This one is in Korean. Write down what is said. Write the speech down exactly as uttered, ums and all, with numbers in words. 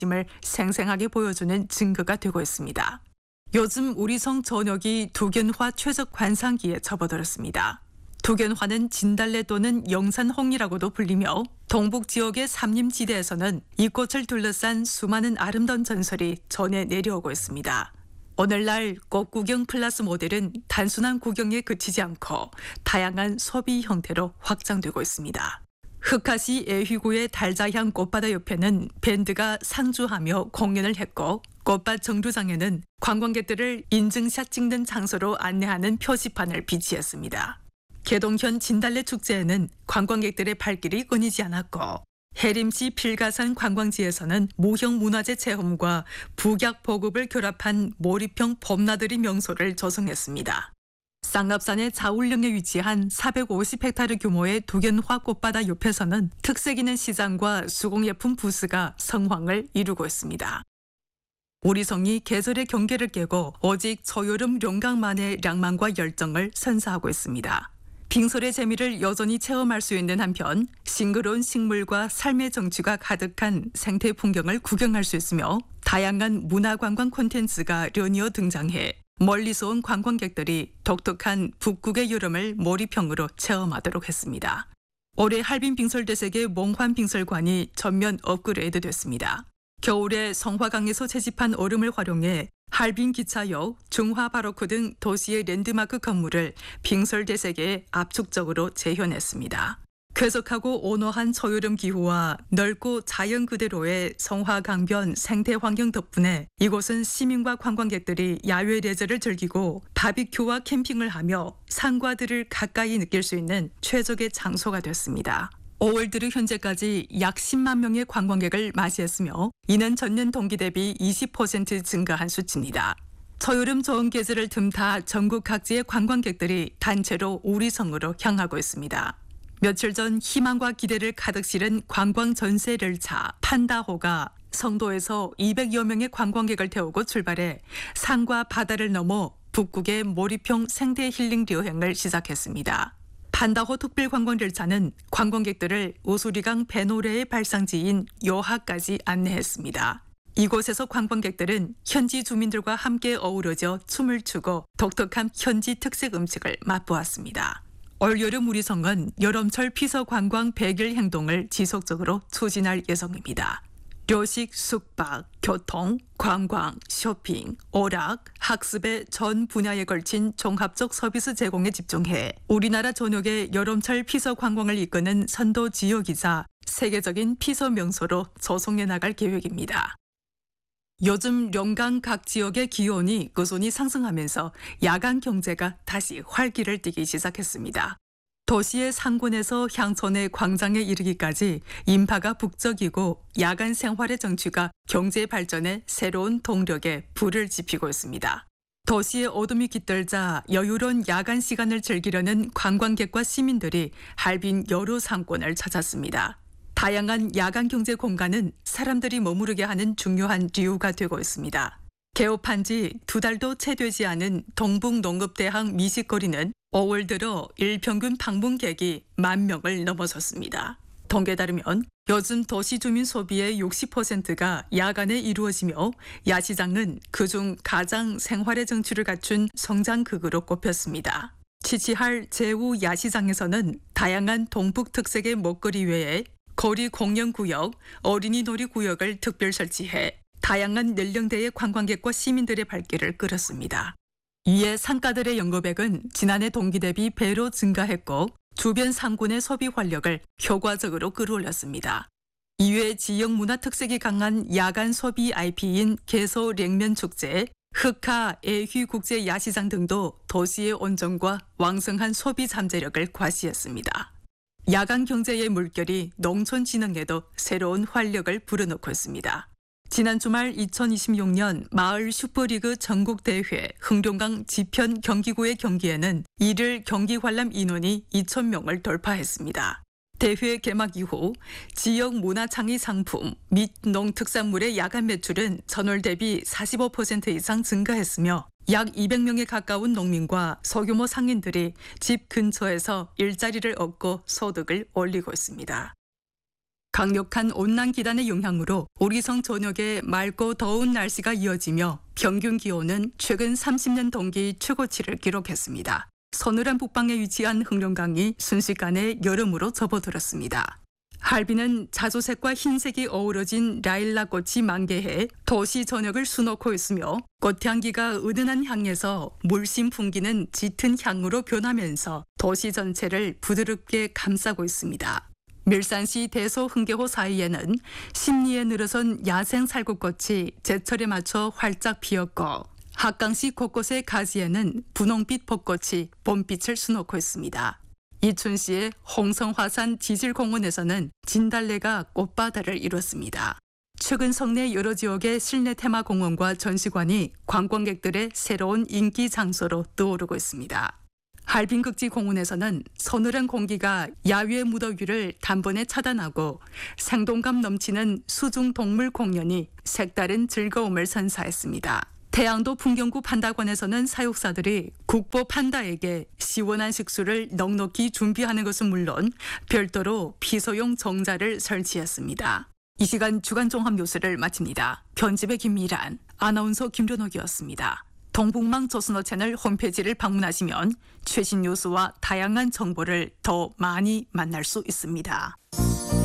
힘을 생생하게 보여주는 증거가 되고 있습니다. 요즘 우리 성 전역이 두견화 최적 관상기에 접어들었습니다. 두견화는 진달래 또는 영산홍이라고도 불리며 동북 지역의 삼림지대에서는 이 꽃을 둘러싼 수많은 아름다운 전설이 전해 내려오고 있습니다. 오늘날 꽃구경 플러스 모델은 단순한 구경에 그치지 않고 다양한 소비 형태로 확장되고 있습니다. 흑화시 애휘구의 달자향 꽃바다 옆에는 밴드가 상주하며 공연을 했고 꽃밭 정류장에는 관광객들을 인증샷 찍는 장소로 안내하는 표지판을 비치했습니다. 개동현 진달래 축제에는 관광객들의 발길이 끊이지 않았고 해림시 필가산 관광지에서는 무형문화재 체험과 북약 보급을 결합한 몰입형 봄나들이 명소를 조성했습니다. 쌍갑산의 자울령에 위치한 사백오십 헥타르 규모의 두견화 꽃바다 옆에서는 특색 있는 시장과 수공예품 부스가 성황을 이루고 있습니다. 우리 성이 계절의 경계를 깨고 오직 초여름 용강만의 낭만과 열정을 선사하고 있습니다. 빙설의 재미를 여전히 체험할 수 있는 한편 싱그러운 식물과 삶의 정취가 가득한 생태 풍경을 구경할 수 있으며 다양한 문화관광 콘텐츠가 연이어 등장해 멀리서 온 관광객들이 독특한 북극의 여름을 몰입형으로 체험하도록 했습니다. 올해 할빈 빙설대색의 몽환 빙설관이 전면 업그레이드 됐습니다. 겨울에 성화강에서 채집한 얼음을 활용해 할빈 기차역, 중화 바로크 등 도시의 랜드마크 건물을 빙설대색에 압축적으로 재현했습니다. 쾌적하고 온화한 초여름 기후와 넓고 자연 그대로의 성화강변 생태 환경 덕분에 이곳은 시민과 관광객들이 야외 레저를 즐기고 바비큐와 캠핑을 하며 산과 들을 가까이 느낄 수 있는 최적의 장소가 됐습니다. 오월 들어 현재까지 약 십만 명의 관광객을 맞이했으며 이는 전년 동기 대비 이십 퍼센트 증가한 수치입니다. 초여름 좋은 계절을 틈타 전국 각지의 관광객들이 단체로 우리 성으로 향하고 있습니다. 며칠 전 희망과 기대를 가득 실은 관광 전세 열차 판다호가 성도에서 이백여 명의 관광객을 태우고 출발해 산과 바다를 넘어 북극의 몰입형 생태 힐링 여행을 시작했습니다. 판다호 특별관광열차는 관광객들을 오수리강 배노래의 발상지인 요하까지 안내했습니다. 이곳에서 관광객들은 현지 주민들과 함께 어우러져 춤을 추고 독특한 현지 특색 음식을 맛보았습니다. 올여름 우리 성은 여름철 피서 관광 백 일 행동을 지속적으로 추진할 예정입니다. 료식, 숙박, 교통, 관광, 쇼핑, 오락, 학습의 전 분야에 걸친 종합적 서비스 제공에 집중해 우리나라 전역의 여름철 피서 관광을 이끄는 선도 지역이자 세계적인 피서 명소로 조성해 나갈 계획입니다. 요즘 영강 각 지역의 기온이 꾸준히 상승하면서 야간 경제가 다시 활기를 띠기 시작했습니다. 도시의 상권에서 향촌의 광장에 이르기까지 인파가 북적이고 야간 생활의 정취가 경제 발전의 새로운 동력에 불을 지피고 있습니다. 도시의 어둠이 깃들자 여유로운 야간 시간을 즐기려는 관광객과 시민들이 할빈 여러 상권을 찾았습니다. 다양한 야간 경제 공간은 사람들이 머무르게 하는 중요한 이유가 되고 있습니다. 개업한 지 두 달도 채 되지 않은 동북농업대항 미식거리는 오월 들어 일평균 방문객이 만 명을 넘어섰습니다. 통계에 따르면 요즘 도시 주민 소비의 육십 퍼센트가 야간에 이루어지며 야시장은 그중 가장 생활의 정취를 갖춘 성장극으로 꼽혔습니다. 치치할 제우 야시장에서는 다양한 동북 특색의 먹거리 외에 거리 공연구역, 어린이 놀이구역을 특별 설치해 다양한 연령대의 관광객과 시민들의 발길을 끌었습니다. 이에 상가들의 연거백은 지난해 동기 대비 배로 증가했고 주변 상권의 소비 활력을 효과적으로 끌어올렸습니다. 이외 지역 문화 특색이 강한 야간 소비 아이피인 개소 냉면 축제, 흑하 애휘 국제 야시장 등도 도시의 온정과 왕성한 소비 잠재력을 과시했습니다. 야간 경제의 물결이 농촌 진흥에도 새로운 활력을 불어넣고 있습니다. 지난 주말 이천이십육 년 마을 슈퍼리그 전국대회 흥룡강 지편 경기구의 경기에는 일일 경기 관람 인원이 이천 명을 돌파했습니다. 대회 개막 이후 지역 문화창의 상품 및 농특산물의 야간 매출은 전월 대비 사십오 퍼센트 이상 증가했으며 약 이백 명에 가까운 농민과 소규모 상인들이 집 근처에서 일자리를 얻고 소득을 올리고 있습니다. 강력한 온난 기단의 영향으로 오리성 전역에 맑고 더운 날씨가 이어지며 평균 기온은 최근 삼십 년 동기 최고치를 기록했습니다. 서늘한 북방에 위치한 흑룡강이 순식간에 여름으로 접어들었습니다. 할빈은 자주색과 흰색이 어우러진 라일락 꽃이 만개해 도시 전역을 수놓고 있으며 꽃향기가 은은한 향에서 물씬 풍기는 짙은 향으로 변하면서 도시 전체를 부드럽게 감싸고 있습니다. 밀산시 대소흥계호 사이에는 심리에 늘어선 야생 살구꽃이 제철에 맞춰 활짝 피었고 합강시 곳곳의 가지에는 분홍빛 벚꽃이 봄빛을 수놓고 있습니다. 이춘시의 홍성화산 지질공원에서는 진달래가 꽃바다를 이뤘습니다. 최근 성내 여러 지역의 실내 테마 공원과 전시관이 관광객들의 새로운 인기 장소로 떠오르고 있습니다. 할빈극지공원에서는 서늘한 공기가 야외 무더위를 단번에 차단하고 생동감 넘치는 수중 동물 공연이 색다른 즐거움을 선사했습니다. 태양도 풍경구 판다관에서는 사육사들이 국보 판다에게 시원한 식수를 넉넉히 준비하는 것은 물론 별도로 피서용 정자를 설치했습니다. 이 시간 주간 종합 뉴스를 마칩니다. 편집의 김미란, 아나운서 김준옥이었습니다. 동북망 조선어 채널 홈페이지를 방문하시면 최신 뉴스와 다양한 정보를 더 많이 만날 수 있습니다.